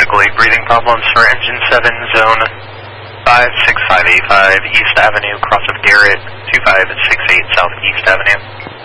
Vehicle 8 breathing problems for engine 7, zone 56585 East Avenue, cross of Garrett, 2568 South East Avenue.